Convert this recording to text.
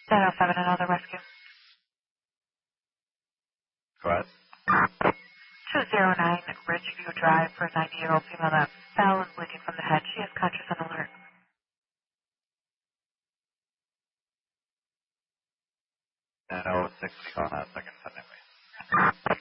707, another rescue. Go ahead. 209 Ridgeview Drive for a 90-year-old female that fell and bleeding from the head. She is conscious and alert. And 06, call that second 10, please.